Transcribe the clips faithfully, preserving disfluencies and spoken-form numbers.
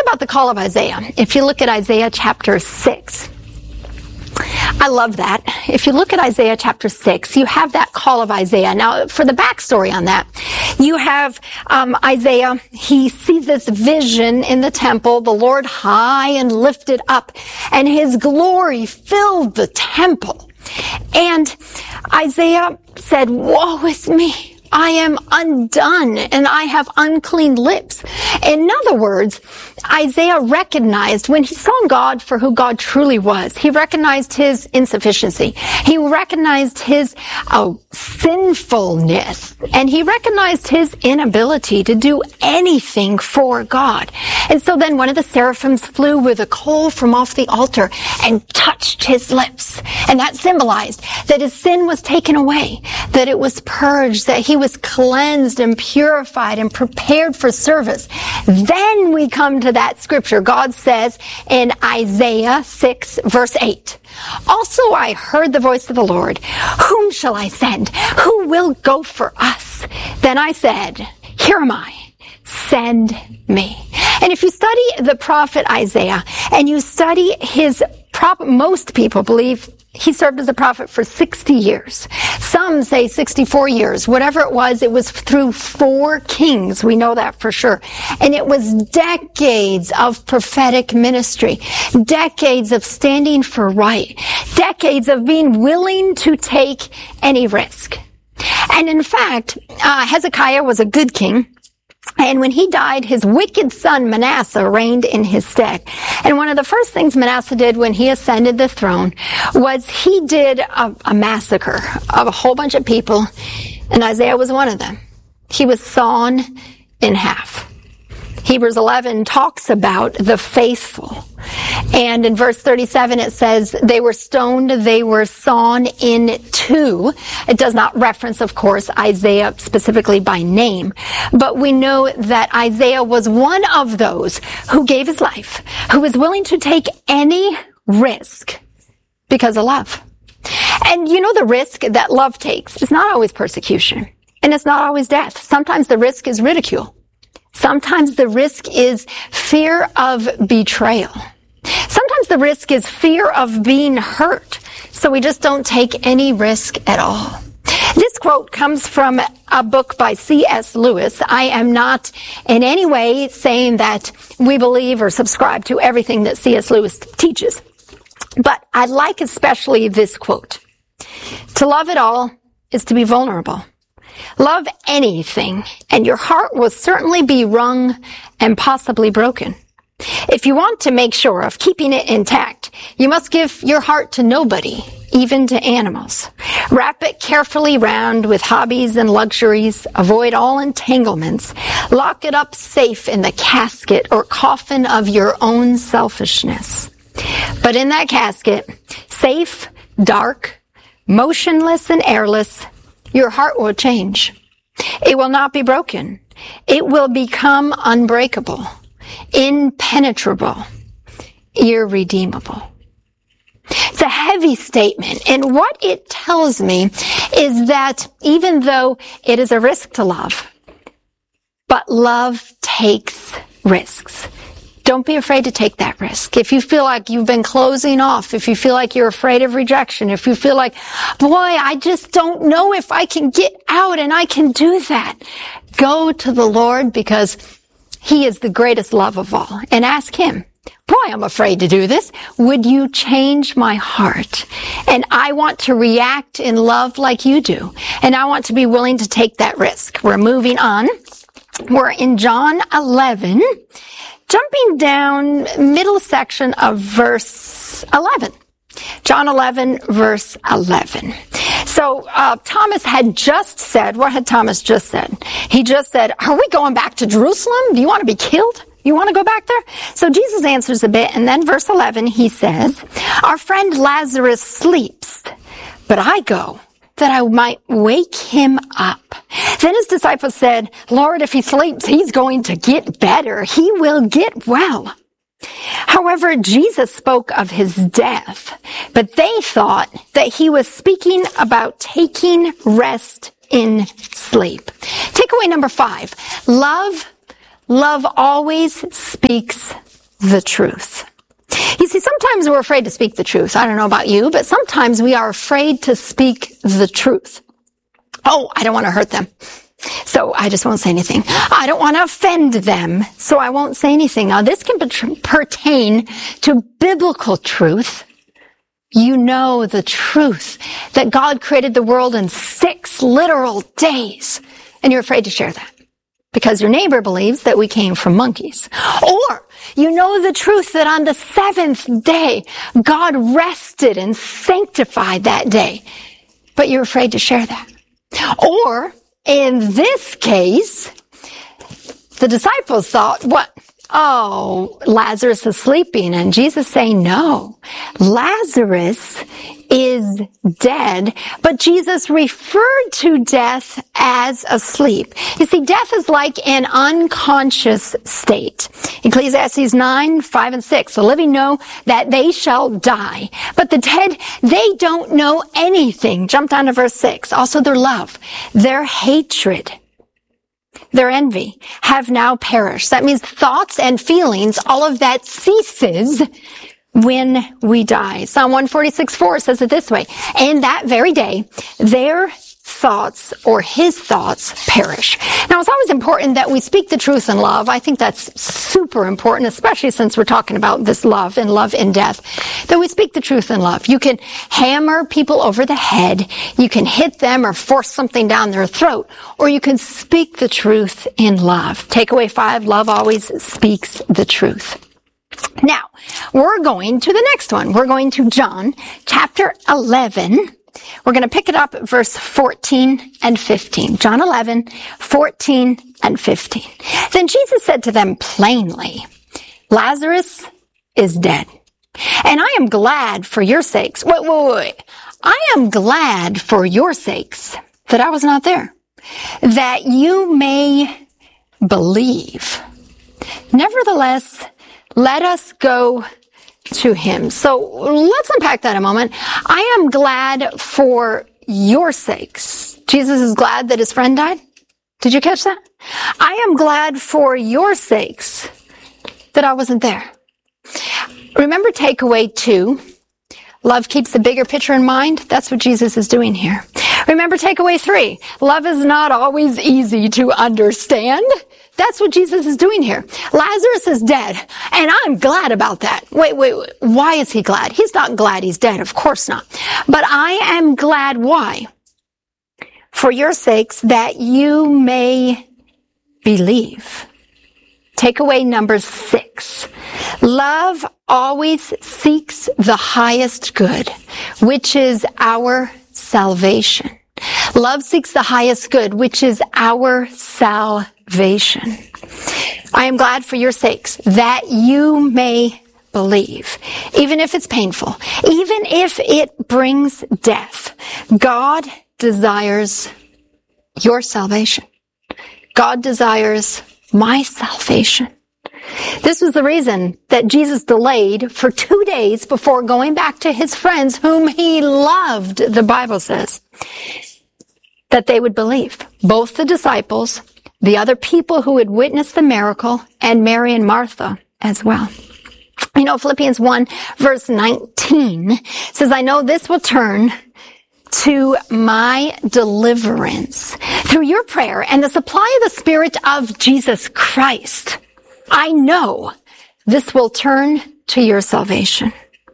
about the call of Isaiah? If you look at Isaiah chapter six, I love that. If you look at Isaiah chapter six, you have that call of Isaiah. Now, for the backstory on that, you have um, Isaiah. He sees this vision in the temple, the Lord high and lifted up, and his glory filled the temple. And Isaiah said, "Woe is me. I am undone, and I have unclean lips." In other words, Isaiah recognized when he saw God for who God truly was. He recognized his insufficiency. He recognized his uh, sinfulness, and he recognized his inability to do anything for God. And so then one of the seraphims flew with a coal from off the altar and touched his lips. And that symbolized that his sin was taken away, that it was purged, that he was cleansed and purified and prepared for service. Then we come to that scripture. God says in Isaiah six verse eight, "Also I heard the voice of the Lord. Whom shall I send? Who will go for us? Then I said, here am I. Send me." And if you study the prophet Isaiah and you study his prop, most people believe he served as a prophet for sixty years. Some say sixty-four years. Whatever it was, it was through four kings. We know that for sure. And it was decades of prophetic ministry, decades of standing for right, decades of being willing to take any risk. And in fact, uh, Hezekiah was a good king. And when he died, his wicked son Manasseh reigned in his stead. And one of the first things Manasseh did when he ascended the throne was he did a, a massacre of a whole bunch of people, and Isaiah was one of them. He was sawn in half. Hebrews eleven talks about the faithful. And in verse thirty-seven it says, they were stoned, they were sawn in two. It does not reference, of course, Isaiah specifically by name. But we know that Isaiah was one of those who gave his life, who was willing to take any risk because of love. And you know the risk that love takes is not always persecution. And it's not always death. Sometimes the risk is ridicule. Sometimes the risk is fear of betrayal. Sometimes the risk is fear of being hurt. So we just don't take any risk at all. This quote comes from a book by C S Lewis. I am not in any way saying that we believe or subscribe to everything that C S Lewis teaches. But I like especially this quote. To love it all is to be vulnerable. Love anything, and your heart will certainly be wrung and possibly broken. If you want to make sure of keeping it intact, you must give your heart to nobody, even to animals. Wrap it carefully round with hobbies and luxuries. Avoid all entanglements. Lock it up safe in the casket or coffin of your own selfishness. But in that casket, safe, dark, motionless, and airless, your heart will change. It will not be broken. It will become unbreakable, impenetrable, irredeemable. It's a heavy statement, and what it tells me is that even though it is a risk to love, but love takes risks. Don't be afraid to take that risk. If you feel like you've been closing off, if you feel like you're afraid of rejection, if you feel like, boy, I just don't know if I can get out and I can do that, go to the Lord because He is the greatest love of all, and ask Him, boy, I'm afraid to do this. Would you change my heart? And I want to react in love like you do. And I want to be willing to take that risk. We're moving on. We're in John eleven. Jumping down middle section of verse eleven. John eleven, verse eleven. So uh, Thomas had just said, what had Thomas just said? He just said, are we going back to Jerusalem? Do you want to be killed? You want to go back there? So Jesus answers a bit, and then verse eleven, he says, our friend Lazarus sleeps, but I go that I might wake him up. Then his disciples said, Lord, if he sleeps, he's going to get better. He will get well. However, Jesus spoke of his death, but they thought that he was speaking about taking rest in sleep. Takeaway number five, love, love always speaks the truth. You see, sometimes we're afraid to speak the truth. I don't know about you, but sometimes we are afraid to speak the truth. Oh, I don't want to hurt them, so I just won't say anything. I don't want to offend them, so I won't say anything. Now, this can pertain to biblical truth. You know the truth that God created the world in six literal days, and you're afraid to share that because your neighbor believes that we came from monkeys. Or you know the truth that on the seventh day, God rested and sanctified that day, but you're afraid to share that. Or in this case, the disciples thought, what? Oh, Lazarus is sleeping. And Jesus saying, no, Lazarus is dead. But Jesus referred to death as asleep. You see, death is like an unconscious state. Ecclesiastes nine, five, and six. The living know that they shall die. But the dead, they don't know anything. Jump down to verse six. Also their love, their hatred, their envy have now perished. That means thoughts and feelings, all of that ceases when we die. Psalm one forty-six, four says it this way. In that very day, their thoughts or his thoughts perish. Now, it's always important that we speak the truth in love. I think that's super important, especially since we're talking about this love and love in death, that we speak the truth in love. You can hammer people over the head. You can hit them or force something down their throat, or you can speak the truth in love. Takeaway five, love always speaks the truth. Now, we're going to the next one. We're going to John chapter eleven. We're going to pick it up at verse fourteen and fifteen. John eleven, fourteen and fifteen. Then Jesus said to them plainly, Lazarus is dead. And I am glad for your sakes. Wait, wait, wait. I am glad for your sakes that I was not there, that you may believe. Nevertheless, let us go to him. So let's unpack that a moment. I am glad for your sakes. Jesus is glad that his friend died. Did you catch that? I am glad for your sakes that I wasn't there. Remember takeaway two. Love keeps the bigger picture in mind. That's what Jesus is doing here. Remember takeaway three. Love is not always easy to understand. That's what Jesus is doing here. Lazarus is dead, and I'm glad about that. Wait, wait, wait. Why is he glad? He's not glad he's dead. Of course not. But I am glad. Why? For your sakes, that you may believe. Takeaway number six. Love always seeks the highest good, which is our salvation. Love seeks the highest good, which is our salvation. I am glad for your sakes that you may believe, even if it's painful, even if it brings death. God desires your salvation. God desires my salvation. This was the reason that Jesus delayed for two days before going back to his friends whom he loved, the Bible says, that they would believe. Both the disciples, the other people who had witnessed the miracle, and Mary and Martha as well. You know, Philippians one verse nineteen says, I know this will turn to my deliverance through your prayer and the supply of the Spirit of Jesus Christ. I know this will turn to your salvation.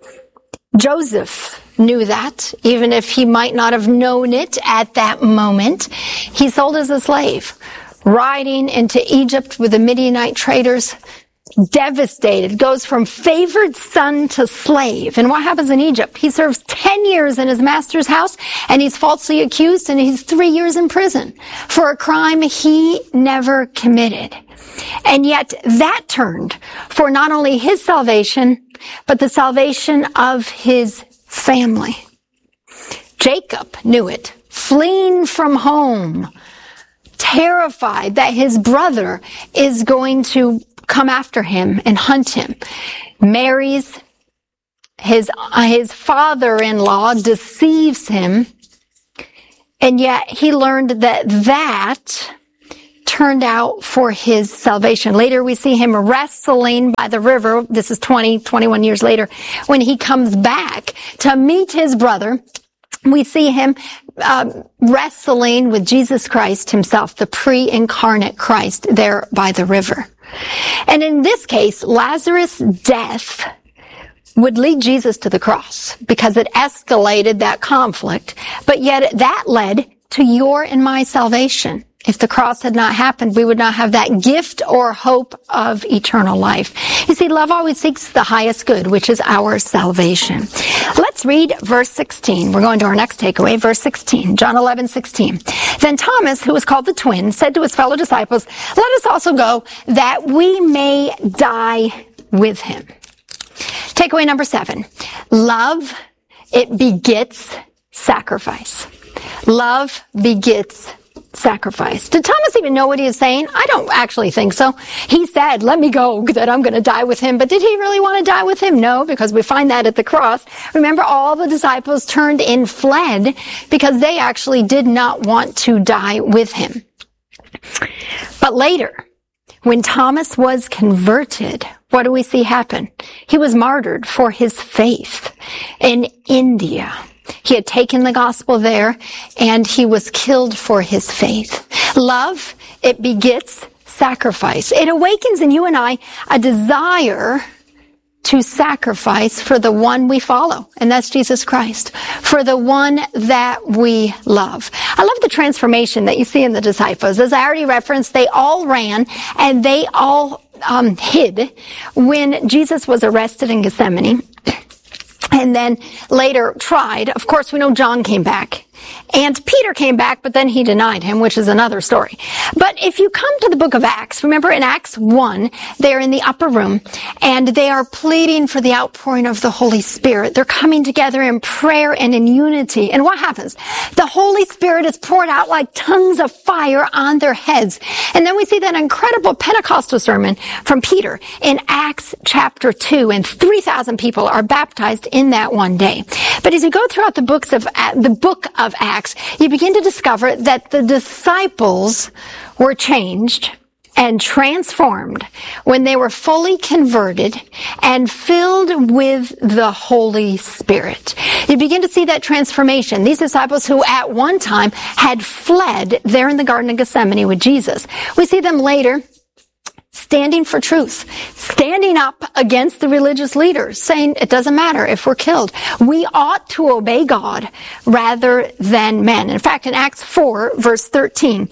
Joseph knew that, even if he might not have known it at that moment. He sold as a slave, riding into Egypt with the Midianite traders, devastated, goes from favored son to slave. And what happens in Egypt? He serves ten years in his master's house, and he's falsely accused, and he's three years in prison for a crime he never committed. And yet that turned for not only his salvation, but the salvation of his family. Jacob knew it, fleeing from home, terrified that his brother is going to come after him and hunt him. Marries his, uh, his father-in-law, deceives him, and yet he learned that that turned out for his salvation. Later we see him wrestling by the river. This is twenty, twenty-one years later when he comes back to meet his brother. We see him uh, wrestling with Jesus Christ himself, the pre-incarnate Christ, there by the river. And in this case, Lazarus' death would lead Jesus to the cross because it escalated that conflict. But yet that led to your and my salvation. If the cross had not happened, we would not have that gift or hope of eternal life. You see, love always seeks the highest good, which is our salvation. Let's read verse sixteen. We're going to our next takeaway, verse sixteen, John eleven sixteen. Then Thomas, who was called the twin, said to his fellow disciples, let us also go that we may die with him. Takeaway number seven. Love, it begets sacrifice. Love begets sacrifice. Did Thomas even know what he was saying? I don't actually think so. He said, let me go, that I'm going to die with him. But did he really want to die with him? No, because we find that at the cross. Remember, all the disciples turned and fled because they actually did not want to die with him. But later, when Thomas was converted, what do we see happen? He was martyred for his faith in India. He had taken the gospel there, and he was killed for his faith. Love, it begets sacrifice. It awakens in you and I a desire to sacrifice for the one we follow, and that's Jesus Christ, for the one that we love. I love the transformation that you see in the disciples. As I already referenced, they all ran, and they all um, hid when Jesus was arrested in Gethsemane. And then later tried. Of course, we know John came back. And Peter came back, but then he denied him, which is another story. But if you come to the book of Acts, remember in Acts one, they're in the upper room, and they are pleading for the outpouring of the Holy Spirit. They're coming together in prayer and in unity. And what happens? The Holy Spirit is poured out like tongues of fire on their heads. And then we see that incredible Pentecostal sermon from Peter in Acts chapter two, and three thousand people are baptized in that one day. But as you go throughout the books of the book of Acts, you begin to discover that the disciples were changed and transformed when they were fully converted and filled with the Holy Spirit. You begin to see that transformation. These disciples who at one time had fled there in the Garden of Gethsemane with Jesus, we see them later standing for truth, standing up against the religious leaders, saying it doesn't matter if we're killed. We ought to obey God rather than men. In fact, in Acts four, verse thirteen,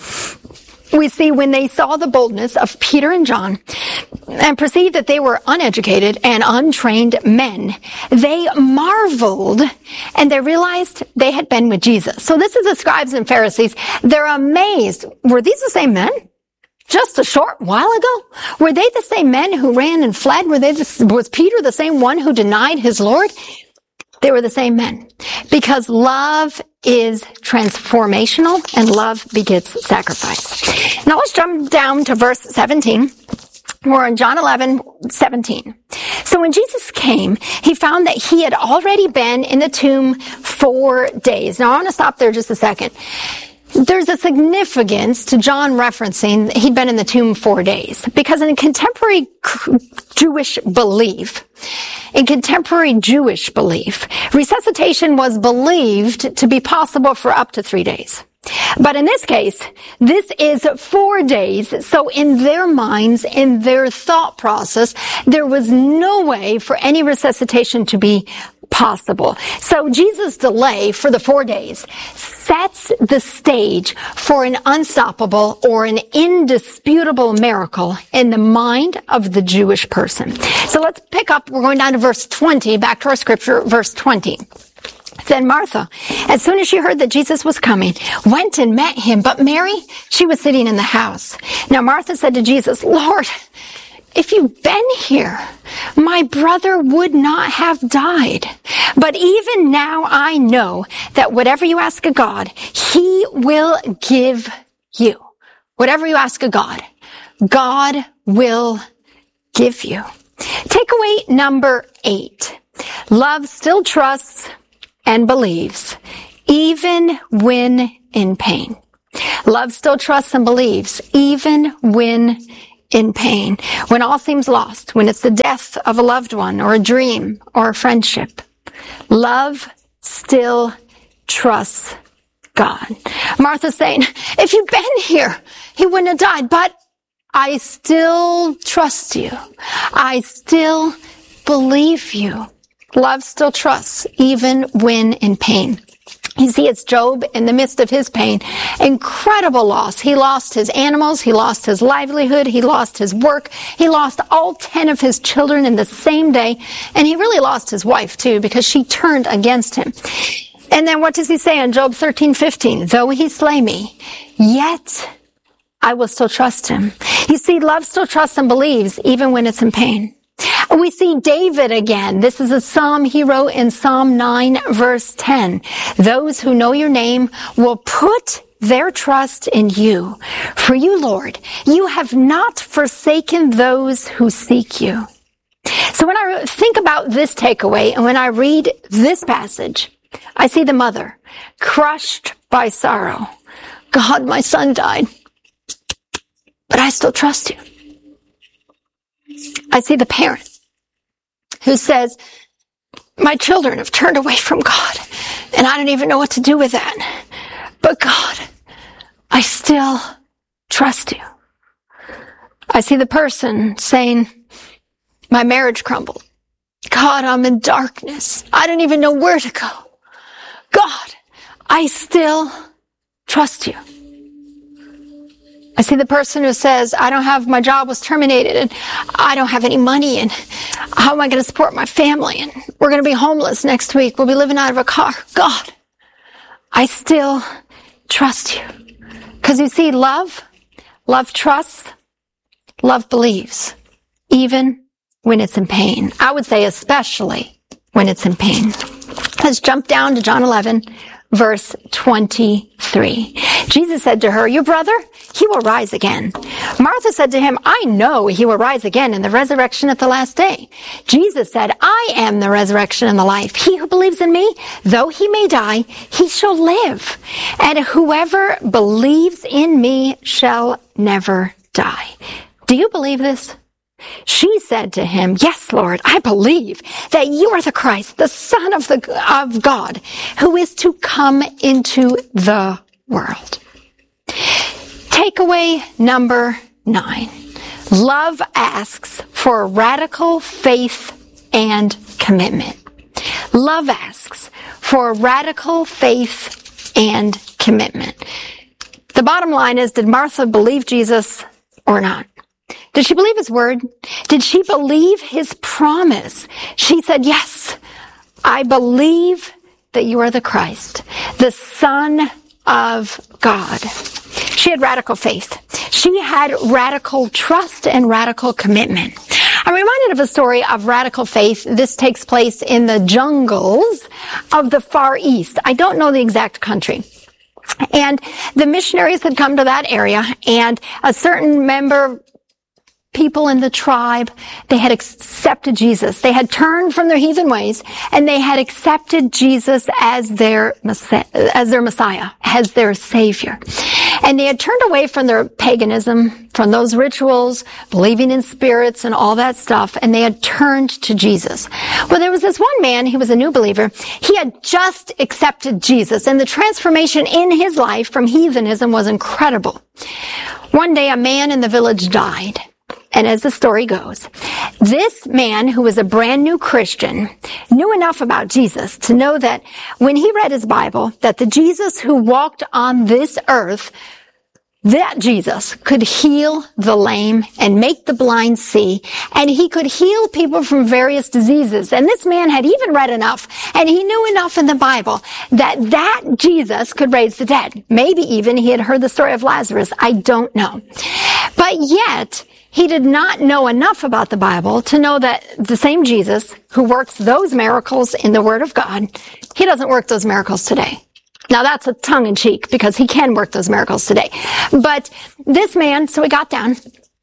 we see when they saw the boldness of Peter and John and perceived that they were uneducated and untrained men, they marveled and they realized they had been with Jesus. So this is the scribes and Pharisees. They're amazed. Were these the same men? Just a short while ago? Were they the same men who ran and fled? Were they the, was Peter the same one who denied his Lord? They were the same men. Because love is transformational and love begets sacrifice. Now let's jump down to verse seventeen. We're in John eleven seventeen. So when Jesus came, he found that he had already been in the tomb four days. Now I want to stop there just a second. There's a significance to John referencing he'd been in the tomb four days. Because in contemporary Jewish belief, in contemporary Jewish belief, resuscitation was believed to be possible for up to three days. But in this case, this is four days. So in their minds, in their thought process, there was no way for any resuscitation to be possible. So Jesus' delay for the four days sets the stage for an unstoppable or an indisputable miracle in the mind of the Jewish person. So let's pick up, we're going down to verse twenty, back to our scripture, verse twenty. Then Martha, as soon as she heard that Jesus was coming, went and met him. But Mary, she was sitting in the house. Now Martha said to Jesus, Lord, if you'd been here, my brother would not have died. But even now I know that whatever you ask of God, he will give you. Whatever you ask of God, God will give you. Takeaway number eight. Love still trusts and believes, even when in pain. Love still trusts and believes, even when in pain, when all seems lost, when it's the death of a loved one or a dream or a friendship. Love still trusts God. Martha's saying, if you'd been here, he wouldn't have died, but I still trust you. I still believe you. Love still trusts, even when in pain. You see, it's Job in the midst of his pain. Incredible loss. He lost his animals. He lost his livelihood. He lost his work. He lost all ten of his children in the same day. And he really lost his wife, too, because she turned against him. And then what does he say in Job thirteen fifteen? Though he slay me, yet I will still trust him. You see, love still trusts and believes, even when it's in pain. We see David again. This is a psalm he wrote in Psalm nine, verse ten. Those who know your name will put their trust in you. For you, Lord, you have not forsaken those who seek you. So when I think about this takeaway and when I read this passage, I see the mother crushed by sorrow. God, my son died, but I still trust you. I see the parent who says, my children have turned away from God, and I don't even know what to do with that. But God, I still trust you. I see the person saying, my marriage crumbled. God, I'm in darkness. I don't even know where to go. God, I still trust you. I see the person who says, I don't have, my job was terminated and I don't have any money and how am I going to support my family? And we're going to be homeless next week. We'll be living out of a car. God, I still trust you. Because you see, love, love trusts, love believes, even when it's in pain. I would say especially when it's in pain. Let's jump down to John eleven, verse twenty-three. Jesus said to her, your brother, he will rise again. Martha said to him, I know he will rise again in the resurrection at the last day. Jesus said, I am the resurrection and the life. He who believes in me, though he may die, he shall live. And whoever believes in me shall never die. Do you believe this? She said to him, yes, Lord, I believe that you are the Christ, the Son of the of God, who is to come into the world. Takeaway number nine. Love asks for radical faith and commitment. Love asks for radical faith and commitment. The bottom line is, did Martha believe Jesus or not? Did she believe his word? Did she believe his promise? She said, yes, I believe that you are the Christ, the Son of God. She had radical faith. She had radical trust and radical commitment. I'm reminded of a story of radical faith. This takes place in the jungles of the Far East. I don't know the exact country. And the missionaries had come to that area, and a certain member people in the tribe, they had accepted Jesus. They had turned from their heathen ways and they had accepted Jesus as their as their Messiah, as their Savior. And they had turned away from their paganism, from those rituals, believing in spirits and all that stuff, and they had turned to Jesus. Well, there was this one man, he was a new believer. He had just accepted Jesus, and the transformation in his life from heathenism was incredible. One day, a man in the village died. And as the story goes, this man, who was a brand new Christian, knew enough about Jesus to know that when he read his Bible, that the Jesus who walked on this earth, that Jesus could heal the lame and make the blind see, and he could heal people from various diseases. And this man had even read enough, and he knew enough in the Bible that that Jesus could raise the dead. Maybe even he had heard the story of Lazarus. I don't know. But yet, he did not know enough about the Bible to know that the same Jesus who works those miracles in the Word of God, he doesn't work those miracles today. Now that's a tongue in cheek because he can work those miracles today. But this man, so he got down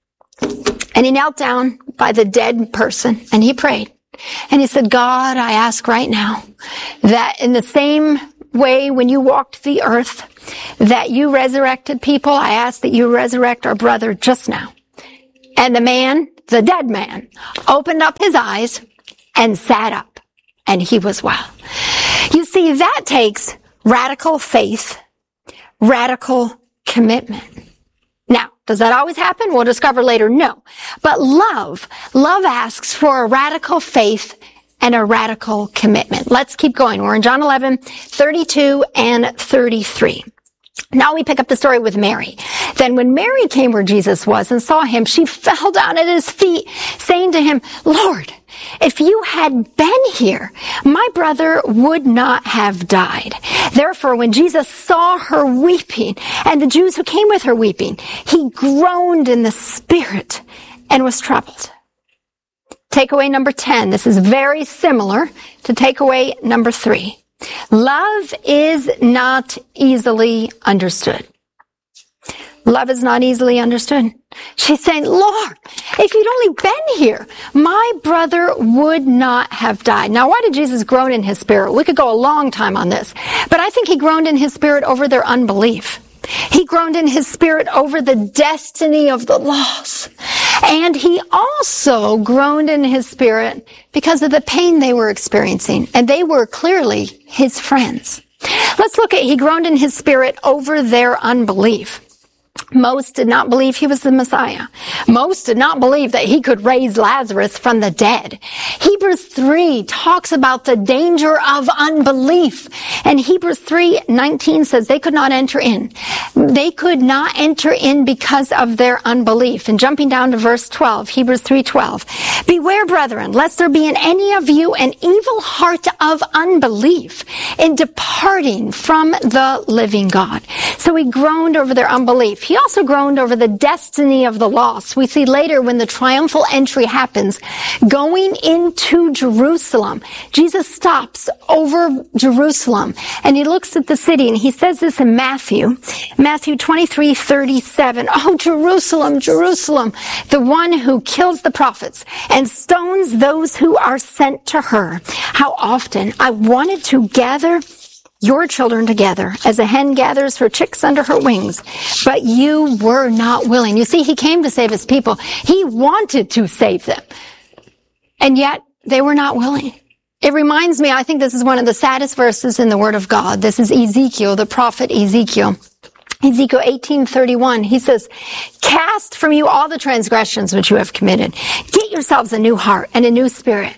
and he knelt down by the dead person and he prayed. And he said, God, I ask right now that in the same way when you walked the earth that you resurrected people, I ask that you resurrect our brother just now. And the man, the dead man, opened up his eyes and sat up, and he was well. You see, that takes radical faith, radical commitment. Now, does that always happen? We'll discover later, no. But love, love asks for a radical faith and a radical commitment. Let's keep going. We're in John eleven, thirty-two and thirty-three. Now we pick up the story with Mary. Then when Mary came where Jesus was and saw him, she fell down at his feet, saying to him, Lord, if you had been here, my brother would not have died. Therefore, when Jesus saw her weeping and the Jews who came with her weeping, he groaned in the spirit and was troubled. Takeaway number ten. This is very similar to takeaway number three. Love is not easily understood. Love is not easily understood. She's saying, Lord, if you'd only been here, my brother would not have died. Now, why did Jesus groan in his spirit? We could go a long time on this, but I think he groaned in his spirit over their unbelief. He groaned in his spirit over the destiny of the lost. And he also groaned in his spirit because of the pain they were experiencing. And they were clearly his friends. Let's look at, he groaned in his spirit over their unbelief. Most did not believe he was the Messiah. Most did not believe that he could raise Lazarus from the dead. Hebrews three talks about the danger of unbelief. And Hebrews three nineteen says they could not enter in. They could not enter in because of their unbelief. And jumping down to verse twelve, Hebrews three twelve. Beware, brethren, lest there be in any of you an evil heart of unbelief in departing from the living God. So he groaned over their unbelief. He also groaned over the destiny of the lost. We see later when the triumphal entry happens, going into Jerusalem, Jesus stops over Jerusalem and he looks at the city and he says this in Matthew, Matthew twenty-three thirty-seven. Oh, Jerusalem, Jerusalem, the one who kills the prophets and stones those who are sent to her. How often I wanted to gather your children together as a hen gathers her chicks under her wings, but you were not willing. You see, he came to save his people. He wanted to save them, and yet they were not willing. It reminds me, I think this is one of the saddest verses in the Word of God. This is Ezekiel, the prophet Ezekiel. Ezekiel eighteen thirty-one, he says, cast from you all the transgressions which you have committed. Get yourselves a new heart and a new spirit.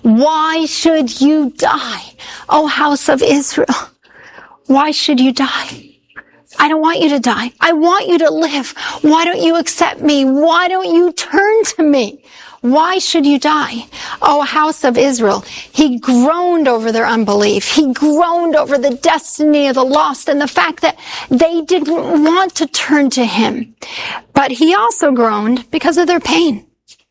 Why should you die, O house of Israel? Why should you die? I don't want you to die. I want you to live. Why don't you accept me? Why don't you turn to me? Why should you die? O house of Israel. He groaned over their unbelief. He groaned over the destiny of the lost and the fact that they didn't want to turn to him. But he also groaned because of their pain.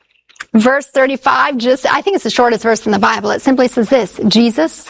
Verse thirty-five, just, I think it's the shortest verse in the Bible. It simply says this, Jesus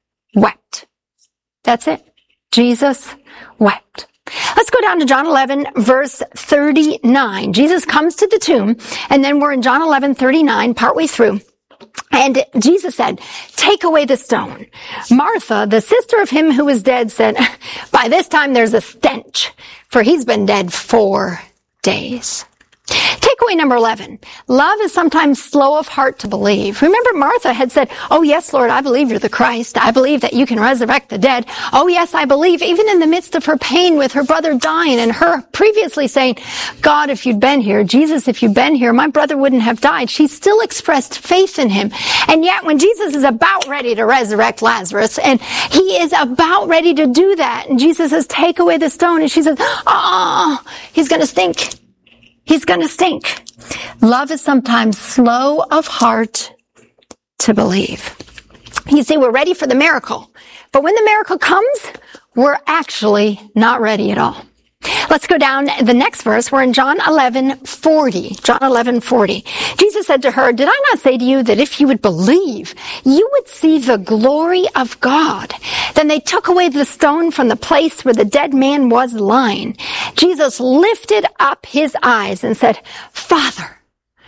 wept. That's it. Jesus wept. Let's go down to John eleven, verse thirty-nine. Jesus comes to the tomb, and then we're in John eleven, thirty-nine, partway through. And Jesus said, take away the stone. Martha, the sister of him who was dead, said, by this time there's a stench, for he's been dead four days. Takeaway number eleven. Love is sometimes slow of heart to believe. Remember, Martha had said, oh yes, Lord, I believe you're the Christ. I believe that you can resurrect the dead. Oh yes, I believe, even in the midst of her pain with her brother dying and her previously saying, God, if you'd been here, Jesus, if you'd been here, my brother wouldn't have died. She still expressed faith in him. And yet when Jesus is about ready to resurrect Lazarus, and he is about ready to do that, and Jesus says, take away the stone, and she says, oh, he's going to stink. He's going to stink. Love is sometimes slow of heart to believe. You see, we're ready for the miracle, but when the miracle comes, we're actually not ready at all. Let's go down the next verse. We're in John eleven forty. John eleven forty. Jesus said to her, did I not say to you that if you would believe, you would see the glory of God? Then they took away the stone from the place where the dead man was lying. Jesus lifted up his eyes and said, Father,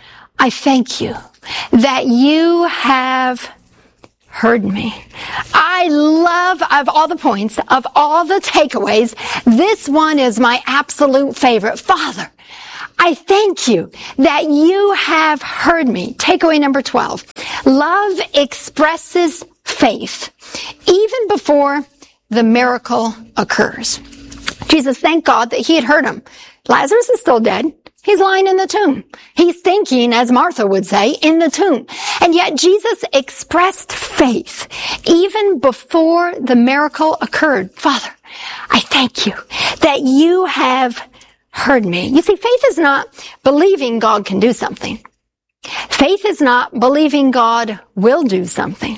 I thank you that you have heard me. I I love, of all the points, of all the takeaways, this one is my absolute favorite. Father, I thank you that you have heard me. Takeaway number twelve. Love expresses faith even before the miracle occurs. Jesus thanked God that he had heard him. Lazarus is still dead. He's lying in the tomb. He's thinking, as Martha would say, in the tomb. And yet Jesus expressed faith even before the miracle occurred. Father, I thank you that you have heard me. You see, faith is not believing God can do something. Faith is not believing God will do something.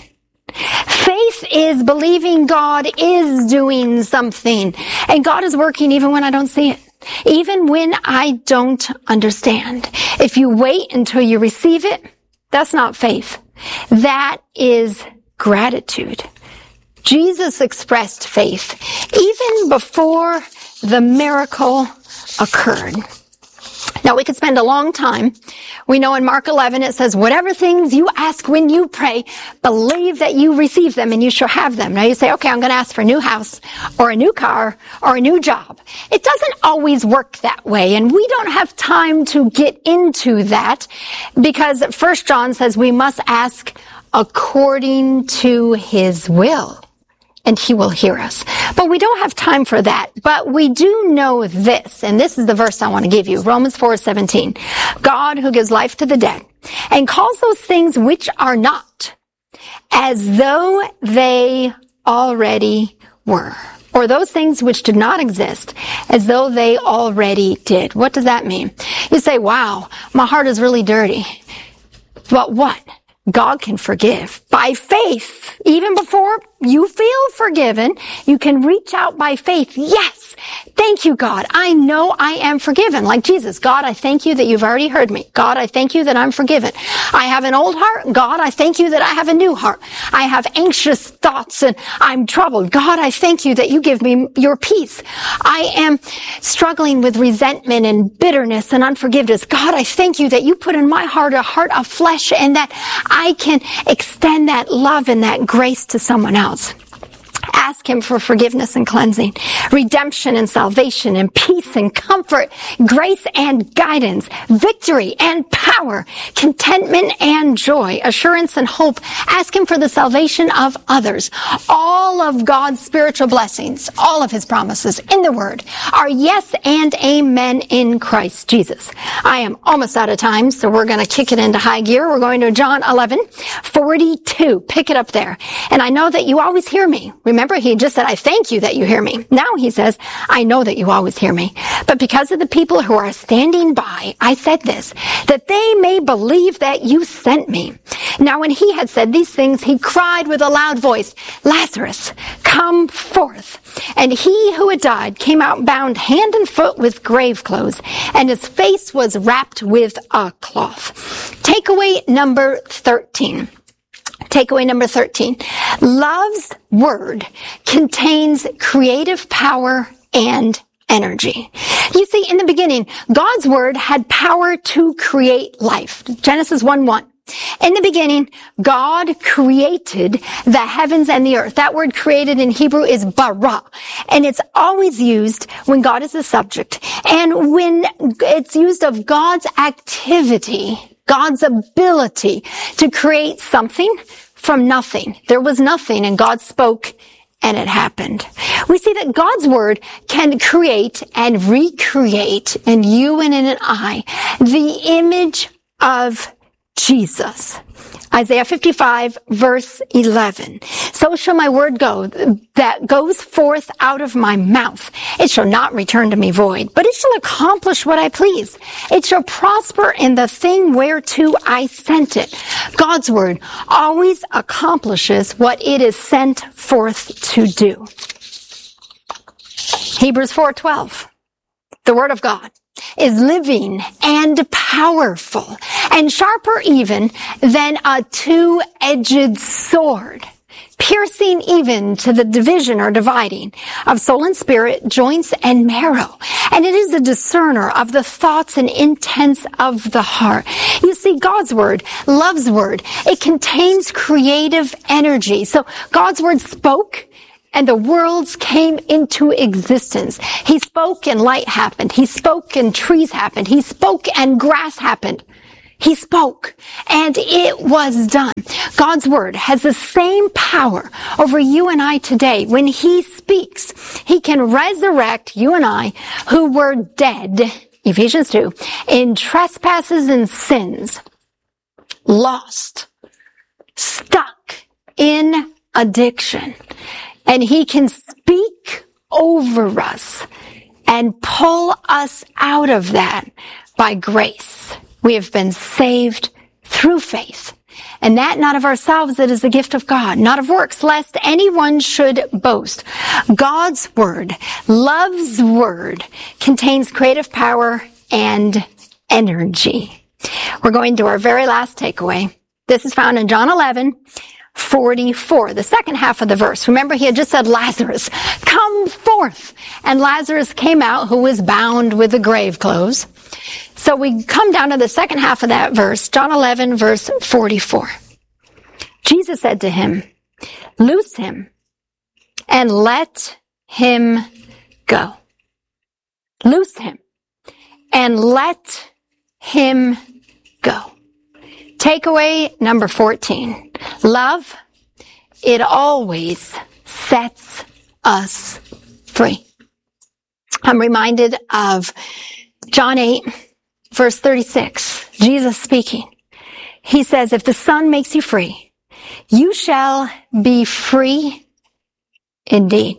Faith is believing God is doing something. And God is working even when I don't see it. Even when I don't understand. If you wait until you receive it, that's not faith. That is gratitude. Jesus expressed faith even before the miracle occurred. Now, we could spend a long time. We know in Mark eleven it says, whatever things you ask when you pray, believe that you receive them and you shall have them. Now you say, okay, I'm going to ask for a new house or a new car or a new job. It doesn't always work that way, and we don't have time to get into that because First John says we must ask according to his will, and he will hear us. But we don't have time for that. But we do know this, and this is the verse I want to give you, Romans four seventeen. God who gives life to the dead and calls those things which are not as though they already were, or those things which did not exist as though they already did. What does that mean? You say, wow, my heart is really dirty. But what? God can forgive by faith. Even before you feel forgiven, you can reach out by faith. Yes, thank you, God. I know I am forgiven. Like Jesus, God, I thank you that you've already heard me. God, I thank you that I'm forgiven. I have an old heart. God, I thank you that I have a new heart. I have anxious thoughts and I'm troubled. God, I thank you that you give me your peace. I am struggling with resentment and bitterness and unforgiveness. God, I thank you that you put in my heart a heart of flesh and that I can extend that love and that grace to someone else. Ask him for forgiveness and cleansing, redemption and salvation and peace and comfort, grace and guidance, victory and power, contentment and joy, assurance and hope. Ask him for the salvation of others. All of God's spiritual blessings, all of his promises in the word are yes and amen in Christ Jesus. I am almost out of time, so we're going to kick it into high gear. We're going to John eleven forty-two. Pick it up there. And I know that you always hear me. Remember, he just said, I thank you that you hear me. Now he says, I know that you always hear me. But because of the people who are standing by, I said this, that they may believe that you sent me. Now when he had said these things, he cried with a loud voice, Lazarus, come forth. And he who had died came out bound hand and foot with grave clothes, and his face was wrapped with a cloth. Takeaway number thirteen. Takeaway number thirteen. Love's word contains creative power and energy. You see, in the beginning, God's word had power to create life. Genesis one one. In the beginning, God created the heavens and the earth. That word created in Hebrew is bara, and it's always used when God is the subject. And when it's used of God's activity, God's ability to create something from nothing. There was nothing, and God spoke, and it happened. We see that God's word can create and recreate in you and in an I the image of Jesus. Isaiah fifty-five, verse eleven. So shall my word go that goes forth out of my mouth. It shall not return to me void, but it shall accomplish what I please. It shall prosper in the thing whereto I sent it. God's word always accomplishes what it is sent forth to do. Hebrews four twelve. The word of God is living and powerful and sharper even than a two-edged sword, piercing even to the division or dividing of soul and spirit, joints and marrow. And it is a discerner of the thoughts and intents of the heart. You see, God's word, love's word, it contains creative energy. So God's word spoke, and the worlds came into existence. He spoke and light happened. He spoke and trees happened. He spoke and grass happened. He spoke, and it was done. God's word has the same power over you and I today. When he speaks, he can resurrect you and I who were dead, Ephesians two, in trespasses and sins, lost, stuck in addiction. And he can speak over us and pull us out of that by grace. We have been saved through faith. And that not of ourselves, it is the gift of God, not of works, lest anyone should boast. God's word, love's word, contains creative power and energy. We're going to our very last takeaway. This is found in John eleven, forty-four, the second half of the verse. Remember, he had just said, Lazarus, come forth. And Lazarus came out, who was bound with the grave clothes. So we come down to the second half of that verse, John eleven, verse forty-four. Jesus said to him, loose him and let him go. Loose him and let him go. Takeaway number fourteen. Love, it always sets us free. I'm reminded of John eight, verse thirty-six. Jesus speaking. He says, if the Son makes you free, you shall be free indeed.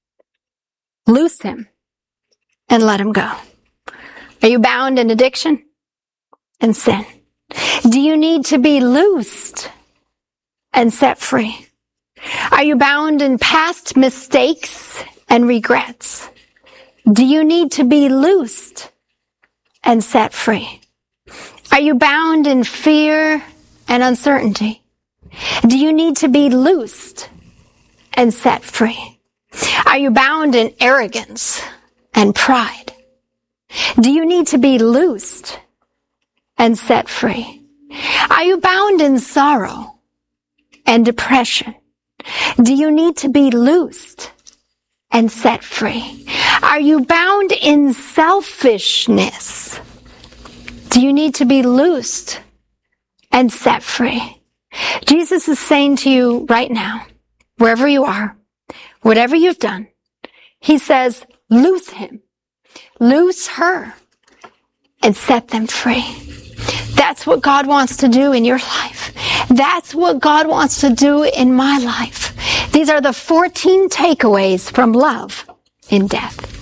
Loose him and let him go. Are you bound in addiction and sin? Do you need to be loosed and set free? Are you bound in past mistakes and regrets? Do you need to be loosed and set free? Are you bound in fear and uncertainty? Do you need to be loosed and set free? Are you bound in arrogance and pride? Do you need to be loosed and set free? Are you bound in sorrow and depression? Do you need to be loosed and set free? Are you bound in selfishness? Do you need to be loosed and set free? Jesus is saying to you right now, wherever you are, whatever you've done, he says, loose him, loose her, and set them free. That's what God wants to do in your life. That's what God wants to do in my life. These are the fourteen takeaways from Love in Death.